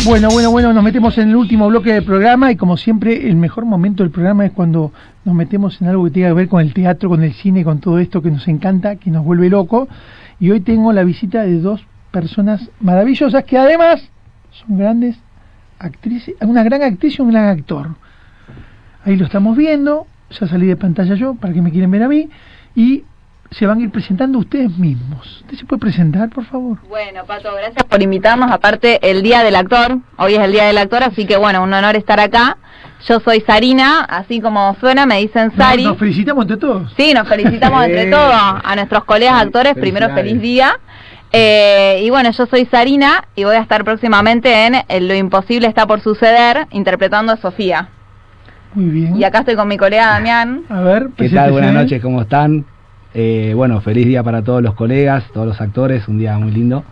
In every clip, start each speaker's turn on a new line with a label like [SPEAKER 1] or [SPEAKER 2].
[SPEAKER 1] Bueno, nos metemos en el último bloque del programa y como siempre el mejor momento del programa es cuando nos metemos en algo que tenga que ver con el teatro, con el cine, con todo esto que nos encanta, que nos vuelve loco. Y hoy tengo la visita de dos personas maravillosas que además son grandes actrices, una gran actriz y un gran actor. Ahí lo estamos viendo, ya salí de pantalla yo, para que me quieren ver a mí, y se van a ir presentando ustedes mismos. ¿Usted se puede presentar, por favor?
[SPEAKER 2] Bueno, Pato, gracias por invitarnos. Aparte, el Día del Actor, hoy es el Día del Actor, así que bueno, un honor estar acá. Yo soy Sarina, así como suena, me dicen Sari.
[SPEAKER 1] Nos felicitamos entre todos.
[SPEAKER 2] Sí, nos felicitamos entre todos a nuestros colegas actores. Primero, feliz día. Y bueno, yo soy Sarina y voy a estar próximamente en Lo Imposible Está por Suceder, interpretando a Sofía.
[SPEAKER 1] Muy bien.
[SPEAKER 2] Y acá estoy con mi colega Damián.
[SPEAKER 1] A ver,
[SPEAKER 3] ¿qué tal? Buenas noches, ¿cómo están? Bueno, feliz día para todos los colegas, todos los actores, un día muy lindo.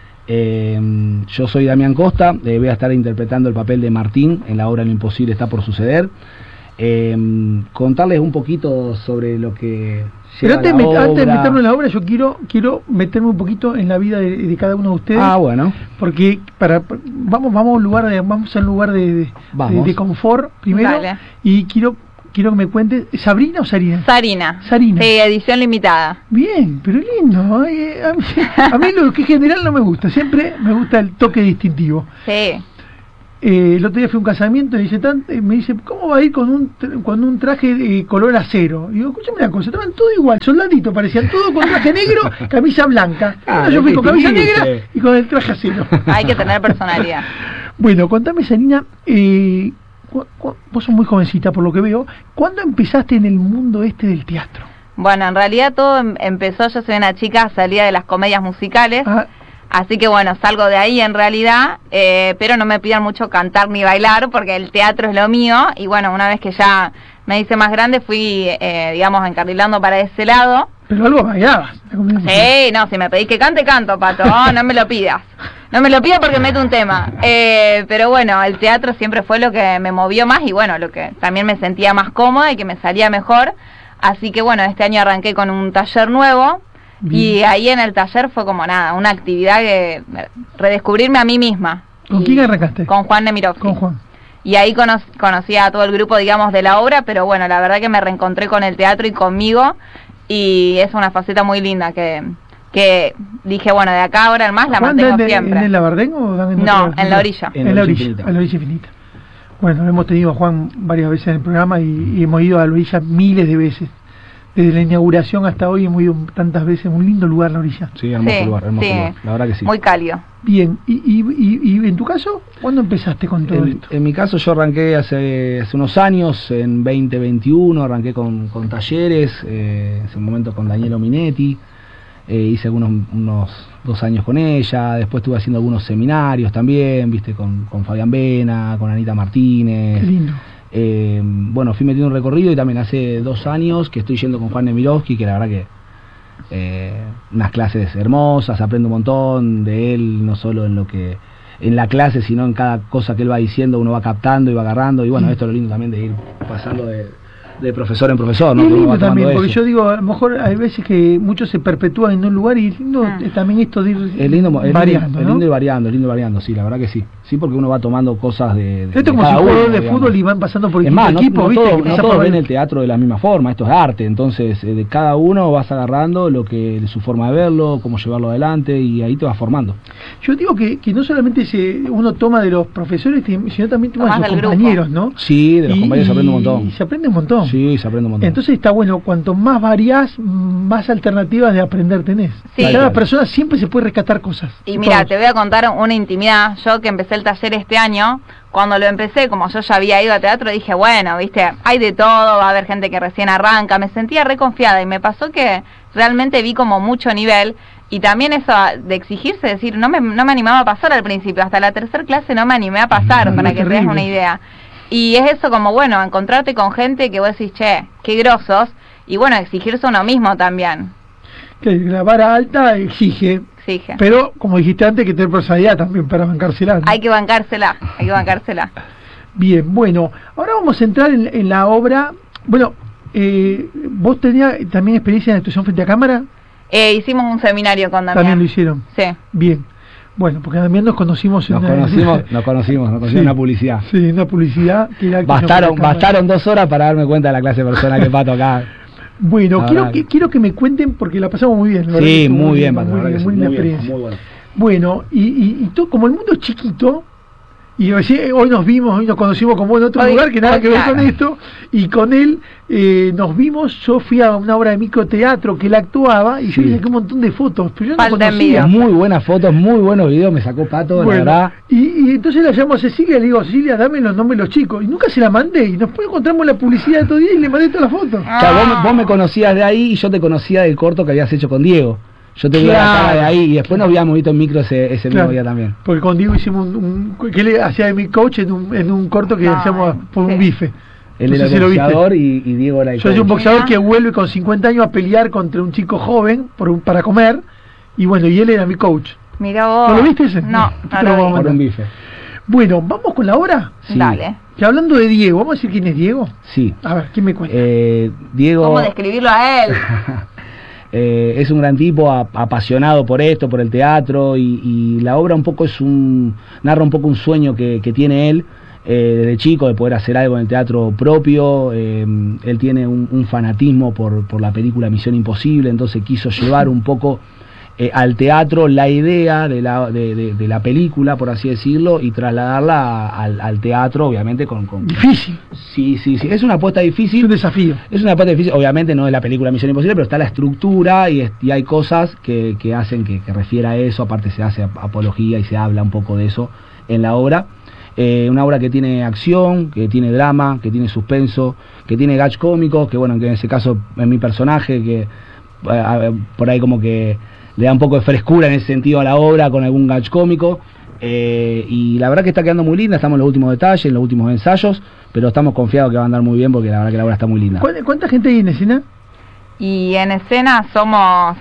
[SPEAKER 3] Yo soy Damián Costa, voy a estar interpretando el papel de Martín en la obra Lo Imposible Está por Suceder. Contarles un poquito sobre lo que lleva
[SPEAKER 1] Pero antes de meterme en la obra, yo quiero meterme un poquito en la vida de cada uno de ustedes.
[SPEAKER 3] Ah, bueno.
[SPEAKER 1] Porque vamos a un lugar de confort primero.
[SPEAKER 2] Dale.
[SPEAKER 1] Y quiero que me cuentes, ¿Sabrina o Sarina?
[SPEAKER 2] Sarina.
[SPEAKER 1] Sarina.
[SPEAKER 2] Sí, edición limitada.
[SPEAKER 1] Bien, pero lindo. A mí lo que en general no me gusta, siempre me gusta el toque distintivo.
[SPEAKER 2] Sí.
[SPEAKER 1] El otro día fui a un casamiento y me dice, ¿cómo va a ir con un traje de color acero? Y digo, escúchame una cosa, estaban todo igual, soldaditos, parecían todo con traje negro, camisa blanca. Yo fui con camisa negra y con el traje acero.
[SPEAKER 2] Hay que tener personalidad.
[SPEAKER 1] Bueno, contame, Sarina, vos sos muy jovencita por lo que veo. ¿Cuándo empezaste en el mundo del teatro?
[SPEAKER 2] Bueno, en realidad todo empezó, yo soy una chica salida de las comedias musicales. Así que bueno, salgo de ahí en realidad, pero no me pidan mucho cantar ni bailar porque el teatro es lo mío. Y bueno, una vez que ya me hice más grande fui, digamos, encarrilando para ese lado.
[SPEAKER 1] Pero algo bailabas.
[SPEAKER 2] Sí, no, si me pedís que cante, canto, Pato, no me lo pidas. No me lo pidas porque meto un tema. Pero bueno, el teatro siempre fue lo que me movió más y bueno, lo que también me sentía más cómoda y que me salía mejor. Así que bueno, este año arranqué con un taller nuevo. Bien. Y ahí en el taller fue como nada, una actividad que redescubrirme a mí misma.
[SPEAKER 1] ¿Con quién arrancaste?
[SPEAKER 2] Con Juan Nemirovsky.
[SPEAKER 1] Con Juan.
[SPEAKER 2] Y ahí conocí a todo el grupo, digamos, de la obra, pero bueno, la verdad que me reencontré con el teatro y conmigo, y es una faceta muy linda que dije, bueno, de acá ahora en más la mantengo siempre.
[SPEAKER 1] ¿En el Labardén o
[SPEAKER 2] no, en la orilla?
[SPEAKER 1] En la orilla infinita. Bueno, hemos tenido a Juan varias veces en el programa y hemos ido a la orilla miles de veces. Desde la inauguración hasta hoy hemos ido tantas veces, un lindo lugar la orilla.
[SPEAKER 3] Sí, hermoso lugar, la verdad que sí.
[SPEAKER 2] Muy cálido.
[SPEAKER 1] Bien, y en tu caso, ¿cuándo empezaste con todo esto?
[SPEAKER 3] En mi caso yo arranqué hace unos años, en 2021, arranqué con talleres, en ese momento con Daniela Minetti, hice unos 2 años con ella, después estuve haciendo algunos seminarios también, viste, con Fabián Vena, con Anita Martínez.
[SPEAKER 1] Qué lindo.
[SPEAKER 3] Bueno, fui metiendo un recorrido y también hace 2 años que estoy yendo con Juan Nemirovsky, que la verdad que unas clases hermosas, aprendo un montón de él, no solo en la clase, sino en cada cosa que él va diciendo, uno va captando y va agarrando, y bueno, esto es lo lindo también de ir pasando de profesor en profesor, ¿no?
[SPEAKER 1] Es lindo también, porque yo digo, a lo mejor hay veces que muchos se perpetúan en un lugar y es lindo también esto de ir variando, ¿no?
[SPEAKER 3] Es lindo y variando, sí, la verdad que sí. Sí, porque uno va tomando cosas de
[SPEAKER 1] esto es como si jugador de fútbol y van pasando por
[SPEAKER 3] distintos
[SPEAKER 1] equipos, ¿viste?
[SPEAKER 3] No todos ven el teatro de la misma forma, esto es arte, entonces de cada uno vas agarrando su forma de verlo, cómo llevarlo adelante, y ahí te vas formando.
[SPEAKER 1] Yo digo que no solamente uno toma de los profesores, sino también toma de sus compañeros, ¿no?
[SPEAKER 3] Sí, de los compañeros se aprende un montón.
[SPEAKER 1] Y se aprende un montón.
[SPEAKER 3] Sí, se aprende un montón.
[SPEAKER 1] Entonces está bueno, cuanto más variás, más alternativas de aprender tenés. Sí. Cada persona siempre se puede rescatar cosas.
[SPEAKER 2] Y mira, te voy a contar una intimidad. Yo que empecé el taller este año, cuando lo empecé, como yo ya había ido a teatro, dije, bueno, viste, hay de todo, va a haber gente que recién arranca. Me sentía reconfiada y me pasó que realmente vi como mucho nivel. Y también eso de exigirse, decir, no me animaba a pasar al principio, hasta la 3.er clase no me animé a pasar, para que te des una idea. Y es eso como, bueno, encontrarte con gente que vos decís, che, qué grosos, y bueno, exigirse uno mismo también.
[SPEAKER 1] Que la vara alta exige. Pero, como dijiste antes, hay que tener personalidad también para bancársela, ¿no?
[SPEAKER 2] Hay que bancársela.
[SPEAKER 1] Bien, bueno, ahora vamos a entrar en la obra. Bueno, ¿vos tenías también experiencia en actuación frente a cámara?
[SPEAKER 2] Hicimos un seminario con Damián.
[SPEAKER 1] ¿También lo hicieron?
[SPEAKER 2] Sí.
[SPEAKER 1] Bien. Bueno, porque también nos conocimos en
[SPEAKER 3] Nos conocimos en una publicidad.
[SPEAKER 1] Sí, una publicidad que era
[SPEAKER 3] bastaron 2 horas para darme cuenta de la clase de persona que Pato acá.
[SPEAKER 1] Bueno, quiero que me cuenten porque la pasamos muy bien.
[SPEAKER 3] Sí, muy bien, Pato.
[SPEAKER 1] Muy buena experiencia.
[SPEAKER 3] Muy bueno.
[SPEAKER 1] Bueno, y tú, como el mundo es chiquito, y hoy nos conocimos como en otro lugar que nada que ver con esto, y con él nos vimos. Yo fui a una obra de microteatro que él actuaba y yo le saqué un montón de fotos, pero yo no conocía.
[SPEAKER 3] Muy buenas fotos, muy buenos videos, me sacó Pato, la verdad.
[SPEAKER 1] Y entonces la llamo a Cecilia, le digo, Cecilia, dame los nombres de los chicos, y nunca se la mandé, y después encontramos la publicidad de todo día y le mandé todas las fotos.
[SPEAKER 3] Claro, vos me conocías de ahí y yo te conocía del corto que habías hecho con Diego. Yo te vi la cara de ahí y después nos habíamos visto en micro ese mismo día también.
[SPEAKER 1] Porque con Diego hicimos que él hacía de mi coach en un corto que hacíamos por un bife.
[SPEAKER 3] Él era el boxeador y Diego era el coach.
[SPEAKER 1] Yo soy un boxeador que vuelve con 50 años a pelear contra un chico joven para comer, y bueno, y él era mi coach.
[SPEAKER 2] Mirá vos.
[SPEAKER 1] ¿No lo viste ese?
[SPEAKER 2] No lo vi.
[SPEAKER 3] Por un bife.
[SPEAKER 1] Bueno, ¿vamos con la obra?
[SPEAKER 3] Sí.
[SPEAKER 2] Dale.
[SPEAKER 1] Que hablando de Diego, ¿vamos a decir quién es Diego?
[SPEAKER 3] Sí.
[SPEAKER 1] A ver, ¿quién me cuenta?
[SPEAKER 3] Diego...
[SPEAKER 2] ¿Cómo describirlo a él?
[SPEAKER 3] Es un gran tipo, apasionado por esto, por el teatro, y la obra un poco narra un poco un sueño que tiene él desde chico, de poder hacer algo en el teatro propio. Él tiene un fanatismo por la película Misión Imposible, entonces quiso llevar un poco al teatro la idea de la película, por así decirlo, y trasladarla al teatro, obviamente con...
[SPEAKER 1] Difícil.
[SPEAKER 3] Sí, es una apuesta difícil.
[SPEAKER 1] Es un desafío.
[SPEAKER 3] Es una apuesta difícil, obviamente no es la película Misión Imposible, pero está la estructura y hay cosas que hacen que refiera a eso. Aparte se hace apología y se habla un poco de eso en la obra. Una obra que tiene acción, que tiene drama, que tiene suspenso, que tiene gags cómicos, que bueno, que en ese caso es mi personaje, que por ahí como que le da un poco de frescura en ese sentido a la obra con algún gag cómico. Y la verdad que está quedando muy linda, estamos en los últimos detalles, en los últimos ensayos, pero estamos confiados que va a andar muy bien porque la verdad que la obra está muy linda.
[SPEAKER 1] ¿Cuánta gente hay en escena?
[SPEAKER 2] Y en escena somos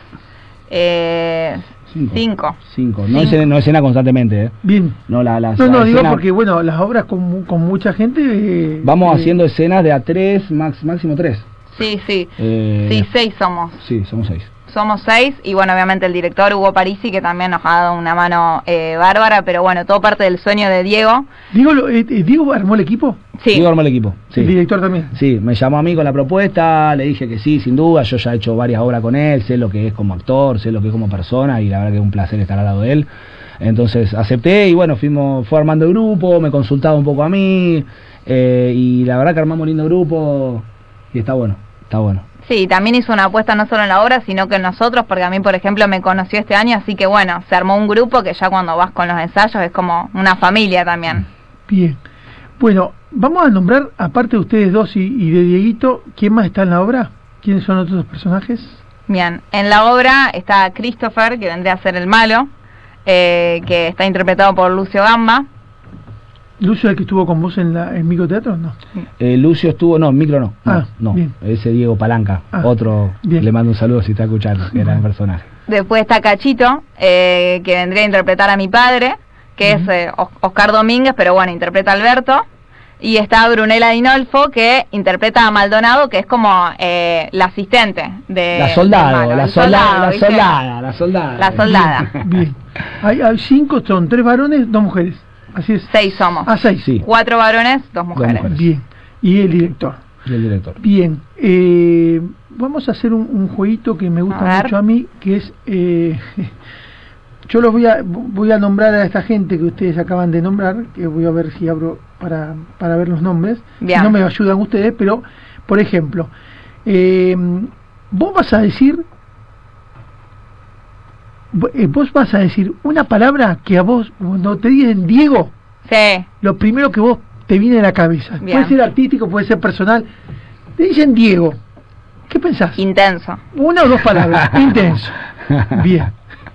[SPEAKER 2] 5.
[SPEAKER 3] No escena constantemente,
[SPEAKER 1] Bien.
[SPEAKER 3] No,
[SPEAKER 1] digo porque bueno, las obras con mucha gente...
[SPEAKER 3] vamos haciendo escenas de a 3, máximo 3.
[SPEAKER 2] Sí. 6 somos.
[SPEAKER 3] Sí, somos 6.
[SPEAKER 2] Somos 6 y bueno, obviamente el director Hugo Parisi, que también nos ha dado una mano bárbara, pero bueno, todo parte del sueño de Diego.
[SPEAKER 1] ¿Diego armó el equipo?
[SPEAKER 2] Sí.
[SPEAKER 3] Diego armó el equipo, sí.
[SPEAKER 1] ¿El director también?
[SPEAKER 3] Sí, me llamó a mí con la propuesta, le dije que sí, sin duda, yo ya he hecho varias obras con él, sé lo que es como actor, sé lo que es como persona, y la verdad que es un placer estar al lado de él. Entonces acepté y bueno, fue armando el grupo, me consultaba un poco a mí, y la verdad que armamos un lindo grupo y está bueno.
[SPEAKER 2] Sí, también hizo una apuesta no solo en la obra, sino que en nosotros, porque a mí, por ejemplo, me conoció este año, así que bueno, se armó un grupo que ya cuando vas con los ensayos es como una familia también.
[SPEAKER 1] Bien. Bueno, vamos a nombrar, aparte de ustedes dos y de Dieguito, ¿quién más está en la obra? ¿Quiénes son otros personajes? Bien,
[SPEAKER 2] en la obra está Christopher, que vendría a ser el malo, que está interpretado por Lucio Gamba.
[SPEAKER 1] ¿Lucio es el que estuvo con vos en microteatro? No.
[SPEAKER 3] Lucio estuvo, no, en micro no. No.
[SPEAKER 1] Bien.
[SPEAKER 3] Ese Diego Palanca, otro,
[SPEAKER 1] bien.
[SPEAKER 3] Le mando un saludo si está escuchando, que era el personaje.
[SPEAKER 2] Después está Cachito, que vendría a interpretar a mi padre, que es Oscar Domínguez, pero bueno, interpreta a Alberto. Y está Brunella Dinolfo, que interpreta a Maldonado, que es como la asistente de...
[SPEAKER 3] La soldada.
[SPEAKER 1] Bien. Hay 5, son 3 varones, 2 mujeres. Así es.
[SPEAKER 2] 6 somos.
[SPEAKER 1] 6.
[SPEAKER 3] Sí.
[SPEAKER 2] 4 varones, 2 mujeres.
[SPEAKER 1] Bien. Y el director. Bien. Vamos a hacer un jueguito que me gusta mucho a mí, que es... yo los voy a nombrar a esta gente que ustedes acaban de nombrar, que voy a ver si abro para ver los nombres.
[SPEAKER 2] Bien.
[SPEAKER 1] No me ayudan ustedes, pero, por ejemplo, vos vas a decir una palabra que a vos, cuando te dicen Diego,
[SPEAKER 2] sí,
[SPEAKER 1] lo primero que vos te viene a la cabeza.
[SPEAKER 2] Bien.
[SPEAKER 1] Puede ser artístico, puede ser personal. Te dicen Diego, ¿qué pensás?
[SPEAKER 2] Intenso.
[SPEAKER 1] 1 o 2 palabras. Intenso. Bien.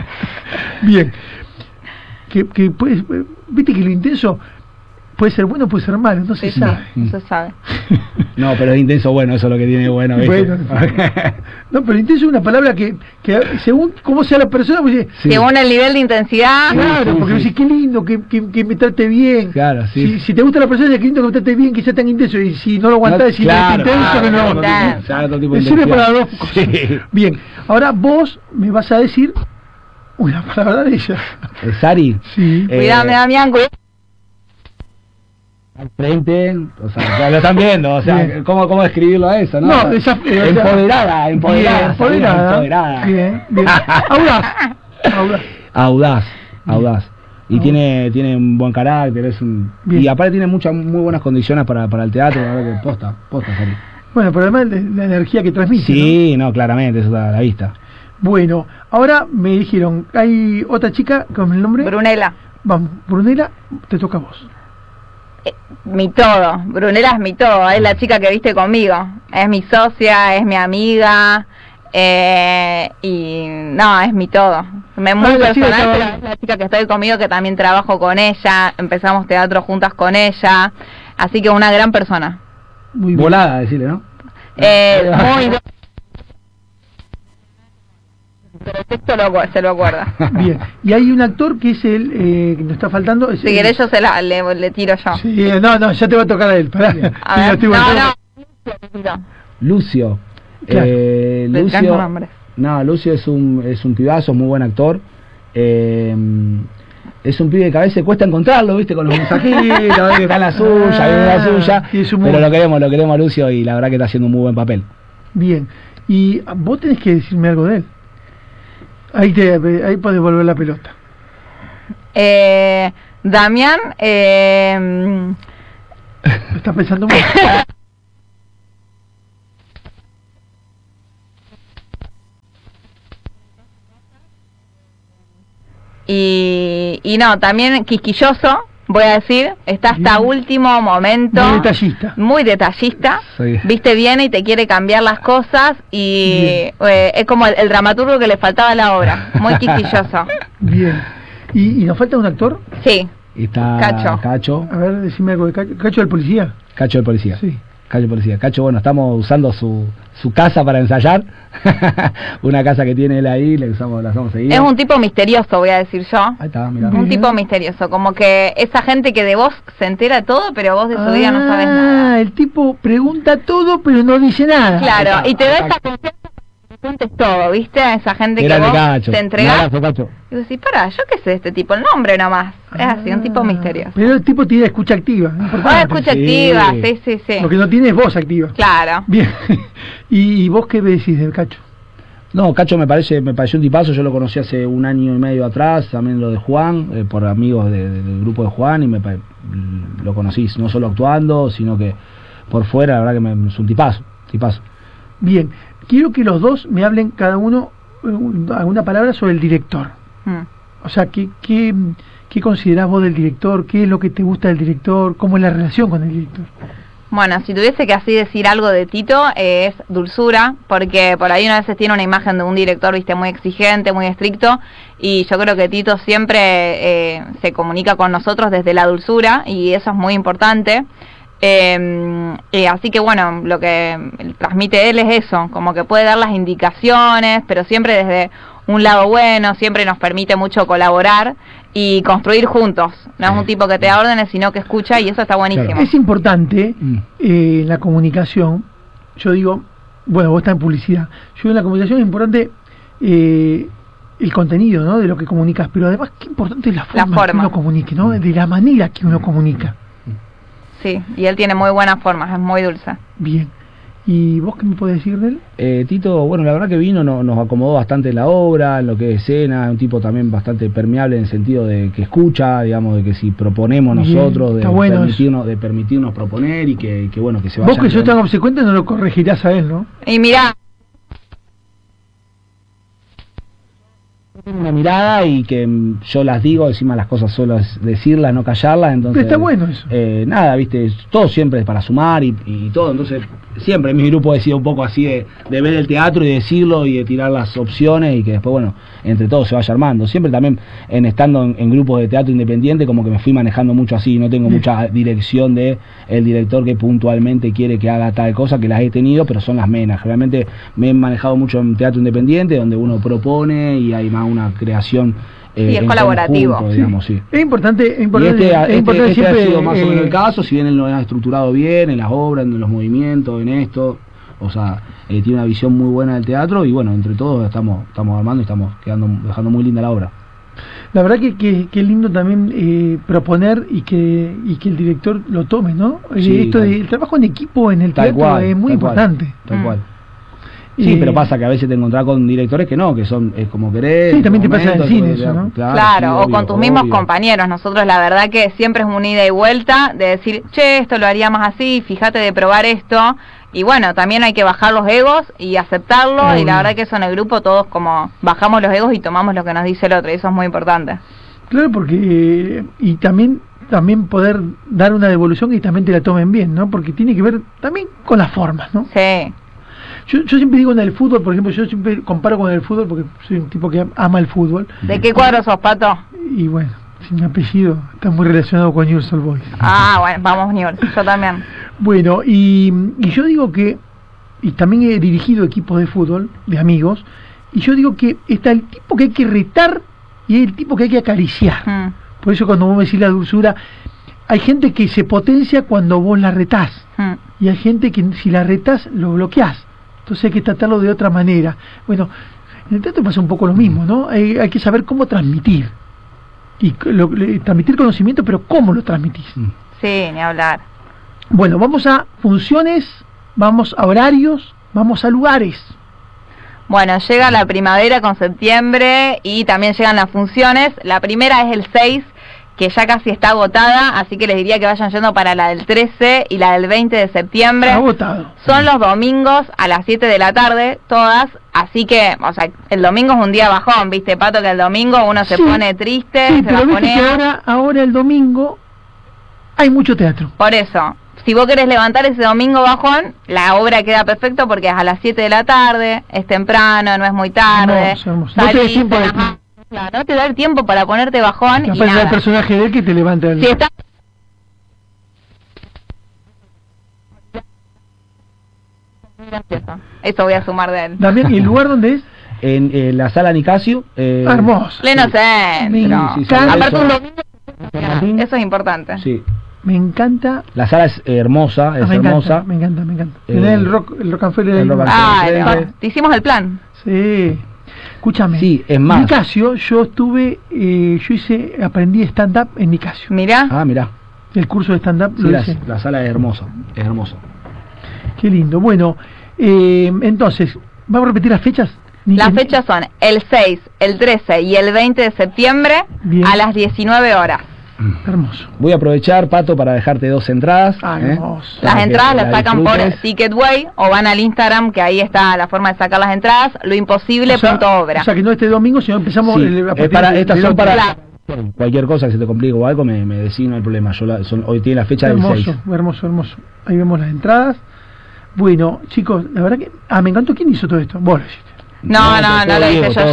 [SPEAKER 1] Viste que lo intenso puede ser bueno, puede ser malo, no se sabe.
[SPEAKER 2] No se sabe.
[SPEAKER 3] No, pero es intenso bueno, eso es lo que tiene bueno.
[SPEAKER 1] Bueno, no, pero intenso es una palabra que según cómo sea la persona, pues,
[SPEAKER 2] según el nivel de intensidad.
[SPEAKER 1] Claro, porque decís, qué lindo que me trate bien.
[SPEAKER 3] Claro, sí.
[SPEAKER 1] Si te gusta la persona, qué lindo que me trate bien, que sea tan intenso. Y si no lo aguantás, decís,
[SPEAKER 3] claro,
[SPEAKER 1] intenso, que no.
[SPEAKER 3] Otro tipo de
[SPEAKER 1] sirve para 2 cosas.
[SPEAKER 3] Sí.
[SPEAKER 1] Bien, ahora vos me vas a decir Una palabra de ella.
[SPEAKER 3] Sari.
[SPEAKER 1] Sí.
[SPEAKER 2] Cuidame, Damián,
[SPEAKER 3] Al frente, o sea, lo están viendo, o sea,
[SPEAKER 1] Bien.
[SPEAKER 3] ¿cómo describirlo a eso, no?
[SPEAKER 1] No, esa,
[SPEAKER 3] empoderada.
[SPEAKER 1] Bien. Audaz. Y tiene un buen carácter, y aparte tiene muy buenas condiciones para el teatro, la verdad que posta, Sari. Bueno, pero además la energía que transmite.
[SPEAKER 3] Sí, no, claramente, eso está a la vista.
[SPEAKER 1] Bueno, ahora me dijeron, hay otra chica con el nombre.
[SPEAKER 2] Brunella.
[SPEAKER 1] Vamos, Brunella, te toca a vos.
[SPEAKER 2] Mi todo, Brunella es mi todo, es la chica que viste conmigo, es mi socia, es mi amiga, y no, es mi todo. Muy personal, pero es la chica que estoy conmigo, que también trabajo con ella, empezamos teatro juntas con ella, así que una gran persona.
[SPEAKER 1] Muy bien.
[SPEAKER 3] Volada, decirle, ¿no?
[SPEAKER 2] Muy pero el texto se lo acuerda.
[SPEAKER 1] Bien, y hay un actor que es el que nos está faltando.
[SPEAKER 2] Si querés yo le tiro yo.
[SPEAKER 1] Sí, no, ya te va a tocar a él. Pará.
[SPEAKER 2] A ver, no.
[SPEAKER 3] Lucio.
[SPEAKER 1] Claro.
[SPEAKER 3] Lucio es un pibazo, muy buen actor. Es un pibe que a veces cuesta encontrarlo, viste, con los mensajitos, que está en la suya, viene la suya. Pero lo queremos a Lucio y la verdad que está haciendo un muy buen papel.
[SPEAKER 1] Bien, y vos tenés que decirme algo de él. Ahí podés volver la pelota.
[SPEAKER 2] Damián,
[SPEAKER 1] ¿estás pensando mucho?
[SPEAKER 2] y no, también quisquilloso, voy a decir, está hasta último momento. Muy detallista. Sí. Viste bien y te quiere cambiar las cosas y es como el dramaturgo que le faltaba a la obra. Muy quisquilloso.
[SPEAKER 1] Bien. ¿Y nos falta un actor?
[SPEAKER 2] Sí.
[SPEAKER 3] Y está Cacho.
[SPEAKER 1] A ver, decime algo de Cacho. ¿Cacho del policía?
[SPEAKER 3] Cacho del policía.
[SPEAKER 1] Sí.
[SPEAKER 3] Cacho Policía. Cacho, bueno, estamos usando su casa para ensayar. Una casa que tiene él ahí, la usamos seguido.
[SPEAKER 2] Es un tipo misterioso, voy a decir yo.
[SPEAKER 3] Ahí está, mirá.
[SPEAKER 2] Un tipo misterioso, como que esa gente que de vos se entera todo, pero vos de su vida no sabes nada.
[SPEAKER 1] Ah, el tipo pregunta todo, pero no dice nada.
[SPEAKER 2] Claro, y te da esa confianza que cuentes todo, ¿viste? Esa gente que vos te entregás. Y vos decís, pará, yo qué sé de este tipo, el nombre nomás. Es así, un tipo misterioso.
[SPEAKER 1] Pero el tipo tiene escucha activa.
[SPEAKER 2] Escucha activa, sí.
[SPEAKER 1] Lo que no tiene es voz activa.
[SPEAKER 2] Claro.
[SPEAKER 1] Bien. ¿Y vos qué me decís del Cacho?
[SPEAKER 3] No, Cacho me pareció un tipazo. Yo lo conocí hace 1 año y medio atrás, también lo de Juan, por amigos del grupo de Juan, y lo conocí no solo actuando, sino que por fuera, la verdad que es un tipazo.
[SPEAKER 1] Bien, quiero que los dos me hablen cada uno alguna palabra sobre el director. O sea, ¿qué considerás vos del director? ¿Qué es lo que te gusta del director? ¿Cómo es la relación con el director?
[SPEAKER 2] Bueno, si tuviese que así decir algo de Tito, es dulzura, porque por ahí una veces tiene una imagen de un director, viste, muy exigente, muy estricto, y yo creo que Tito siempre se comunica con nosotros desde la dulzura, y eso es muy importante. Así que bueno, lo que transmite él es eso, como que puede dar las indicaciones, pero siempre desde un lado bueno, siempre nos permite mucho colaborar y construir juntos. No es un tipo que te da órdenes, sino que escucha, y eso está buenísimo.
[SPEAKER 1] Claro. Es importante en la comunicación, yo digo, bueno, vos estás en publicidad, yo en la comunicación es importante el contenido, ¿no?, de lo que comunicas, pero además qué importante es la forma que uno comunique, ¿no?, de la manera que uno comunica.
[SPEAKER 2] Sí, y él tiene muy buenas formas, es muy dulce.
[SPEAKER 1] Bien. ¿Y vos qué me podés decir de él?
[SPEAKER 3] Tito, bueno, la verdad que vino, nos acomodó bastante en la obra, en lo que es escena, un tipo también bastante permeable en el sentido de que escucha, digamos, de que si proponemos nosotros, de permitirnos proponer y que bueno, que se vaya.
[SPEAKER 1] Vos que sos tan obsecuente no lo corregirás a él, ¿no?
[SPEAKER 2] Y mirá,
[SPEAKER 3] una mirada y que yo las digo, encima las cosas solo es decirlas, no callarlas, entonces...
[SPEAKER 1] Pero está bueno eso.
[SPEAKER 3] Nada, viste, todo siempre es para sumar y todo, entonces siempre en mi grupo he sido un poco así de ver el teatro y decirlo y de tirar las opciones y que después, bueno, entre todos se vaya armando. Siempre también estando en grupos de teatro independiente como que me fui manejando mucho así, no tengo mucha dirección de el director que puntualmente quiere que haga tal cosa, que las he tenido, pero son las menas. Realmente me he manejado mucho en teatro independiente donde uno propone y hay más una creación
[SPEAKER 2] y es colaborativo,
[SPEAKER 3] conjunto, digamos, sí.
[SPEAKER 1] Es importante
[SPEAKER 3] siempre
[SPEAKER 1] ha
[SPEAKER 3] sido más o menos el caso, si bien él lo ha estructurado bien en las obras, en los movimientos, en esto, O sea, tiene una visión muy buena del teatro y bueno, entre todos estamos armando y estamos dejando muy linda la obra.
[SPEAKER 1] La verdad que es lindo también proponer y que el director lo tome, ¿no?
[SPEAKER 3] Sí,
[SPEAKER 1] esto del trabajo en equipo en el
[SPEAKER 3] tal
[SPEAKER 1] teatro
[SPEAKER 3] cual,
[SPEAKER 1] es muy importante.
[SPEAKER 3] Tal cual. Sí, pero pasa que a veces te encontrás con directores que no, que son como querés.
[SPEAKER 1] Sí, también te pasa en el cine eso, ¿no?
[SPEAKER 2] Claro,
[SPEAKER 3] sí,
[SPEAKER 2] o
[SPEAKER 3] obvio,
[SPEAKER 2] con tus mismos compañeros. Nosotros la verdad que siempre es una ida y vuelta de decir, che, esto lo haría más así, fíjate de probar esto. Y bueno, también hay que bajar los egos y aceptarlo, y la verdad que eso en el grupo todos como bajamos los egos y tomamos lo que nos dice el otro, y eso es muy importante.
[SPEAKER 1] Claro, porque y también poder dar una devolución y también te la tomen bien, ¿no? Porque tiene que ver también con las formas, ¿no?
[SPEAKER 2] Sí.
[SPEAKER 1] Yo siempre digo en el fútbol, por ejemplo, yo siempre comparo con el fútbol porque soy un tipo que ama el fútbol.
[SPEAKER 2] ¿De qué cuadro sos, Pato?
[SPEAKER 1] Y bueno, si mi apellido está muy relacionado con Newell's Old Boys.
[SPEAKER 2] Ah, bueno, vamos Newell's, yo también.
[SPEAKER 1] Bueno, y yo digo que, y también he dirigido equipos de fútbol, de amigos, y yo digo que está el tipo que hay que retar y hay el tipo que hay que acariciar. Por eso cuando vos me decís la dulzura, hay gente que se potencia cuando vos la retás, y hay gente que si la retás lo bloqueás. Entonces hay que tratarlo de otra manera. Bueno, en el teatro pasa un poco lo mismo, ¿no? Hay que saber cómo transmitir. Y transmitir conocimiento, pero ¿cómo lo transmitís?
[SPEAKER 2] Sí, ni hablar.
[SPEAKER 1] Bueno, vamos a funciones, vamos a horarios, vamos a lugares.
[SPEAKER 2] Bueno, llega la primavera con septiembre y también llegan las funciones. La primera es el 6, que ya casi está agotada, así que les diría que vayan yendo para la del 13 y la del 20 de septiembre.
[SPEAKER 1] Agotado.
[SPEAKER 2] Son los domingos a las 7 de la tarde, todas, así que, o sea, el domingo es un día bajón, ¿viste, Pato? Que el domingo uno se pone triste,
[SPEAKER 1] sí,
[SPEAKER 2] se
[SPEAKER 1] pero viste que ahora el domingo hay mucho teatro.
[SPEAKER 2] Por eso, si vos querés levantar ese domingo bajón, la obra queda perfecto porque es a las 7 de la tarde, es temprano, no es muy tarde.
[SPEAKER 1] Hermoso. No te da tiempo
[SPEAKER 2] no te da el tiempo para ponerte bajón.
[SPEAKER 1] Capaz
[SPEAKER 2] y nada.
[SPEAKER 1] el personaje de él que te levanta el...
[SPEAKER 2] Si está... Eso voy a sumar de él.
[SPEAKER 1] Damián, ¿y el lugar dónde es?
[SPEAKER 3] En la sala Nicasio.
[SPEAKER 1] Hermoso.
[SPEAKER 2] Pleno centro.
[SPEAKER 3] Sí,
[SPEAKER 2] aparte un domingo, eso es importante.
[SPEAKER 3] Sí.
[SPEAKER 1] Me encanta.
[SPEAKER 3] La sala es hermosa, es hermosa.
[SPEAKER 1] Me encanta. El rock and roll.
[SPEAKER 2] Te hicimos el plan.
[SPEAKER 1] Sí. Escúchame.
[SPEAKER 3] Sí, es más.
[SPEAKER 1] Nicasio, yo aprendí stand-up en Nicasio.
[SPEAKER 2] Mirá.
[SPEAKER 3] Ah, mirá.
[SPEAKER 1] El curso de stand-up
[SPEAKER 3] sí,
[SPEAKER 1] lo hice.
[SPEAKER 3] La sala es hermosa, es hermosa.
[SPEAKER 1] Qué lindo. Bueno, entonces, ¿vamos a repetir las fechas?
[SPEAKER 2] Las fechas son el 6, el 13 y el 20 de septiembre. Bien. A las 19 horas.
[SPEAKER 1] Hermoso.
[SPEAKER 3] Voy a aprovechar, Pato, para dejarte 2 entradas.
[SPEAKER 1] Hermoso.
[SPEAKER 2] Las entradas las sacan por Ticketway o van al Instagram, que ahí está la forma de sacar las entradas, loimposible.obra.
[SPEAKER 1] O sea que no este domingo, sino empezamos...
[SPEAKER 3] Sí, estas son para... Cualquier cosa que se te complique o algo, me decís, no hay problema. Hoy tiene la fecha del 6.
[SPEAKER 1] Hermoso. Ahí vemos las entradas. Bueno, chicos, la verdad que... me encantó. ¿Quién hizo todo esto? Vos lo hiciste.
[SPEAKER 2] No lo hice yo.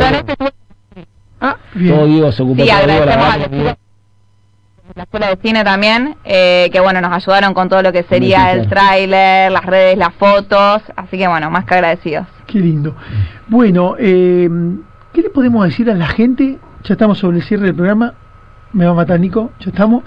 [SPEAKER 1] Bien.
[SPEAKER 3] Todo Diego se ocupó.
[SPEAKER 2] Sí, agradecemos la Escuela de Cine también, que bueno, nos ayudaron con todo lo que sería el tráiler, las redes, las fotos, así que bueno, más que agradecidos.
[SPEAKER 1] Qué lindo. Bueno, ¿qué le podemos decir a la gente? Ya estamos sobre el cierre del programa, me va a matar Nico, ya estamos.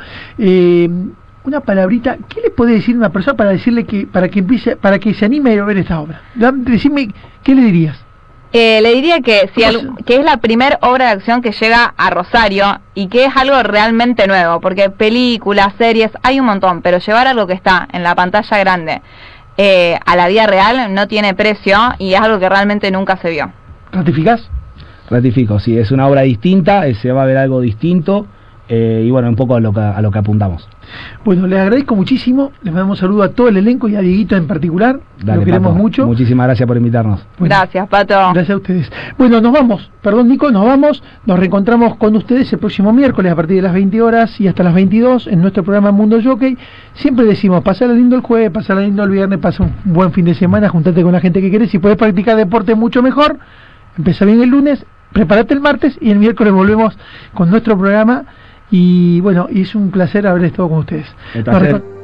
[SPEAKER 1] Una palabrita, ¿qué le puede decir a una persona para decirle que para que se anime a ir a ver esta obra? Decime, ¿qué le dirías?
[SPEAKER 2] Le diría que que es la primera obra de acción que llega a Rosario y que es algo realmente nuevo, porque películas, series, hay un montón, pero llevar algo que está en la pantalla grande a la vida real no tiene precio y es algo que realmente nunca se vio.
[SPEAKER 1] ¿Ratificás?
[SPEAKER 3] Ratifico, sí, es una obra distinta, se va a ver algo distinto y bueno, un poco a lo que apuntamos.
[SPEAKER 1] Bueno, les agradezco muchísimo, les mandamos un saludo a todo el elenco y a Dieguito en particular.
[SPEAKER 3] Dale,
[SPEAKER 1] lo queremos
[SPEAKER 3] Pato,
[SPEAKER 1] mucho.
[SPEAKER 3] Muchísimas gracias por invitarnos.
[SPEAKER 2] Bueno, gracias, Pato.
[SPEAKER 1] Gracias a ustedes. Bueno, nos vamos, perdón Nico, nos reencontramos con ustedes el próximo miércoles a partir de las 20 horas y hasta las 22 en nuestro programa Mundo Jockey. Siempre decimos, pasarla lindo el jueves, pasarla lindo el viernes, pasa un buen fin de semana, juntate con la gente que querés, si podés practicar deporte mucho mejor, empezá bien el lunes, prepárate el martes y el miércoles volvemos con nuestro programa. Y bueno, y es un placer haber estado con ustedes.